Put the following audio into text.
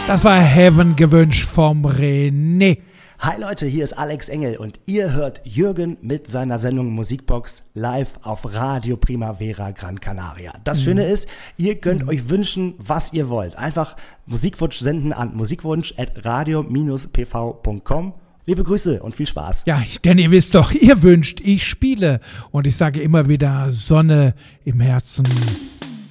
Das war Heaven gewünscht vom René. Hi Leute, hier ist Alex Engel und ihr hört Jürgen mit seiner Sendung Musikbox live auf Radio Primavera Gran Canaria. Das Schöne ist, ihr könnt euch wünschen, was ihr wollt. Einfach Musikwunsch senden an musikwunsch@radio-pv.com. Liebe Grüße und viel Spaß. Ja, denn ihr wisst doch, ihr wünscht, ich spiele. Und ich sage immer wieder Sonne im Herzen.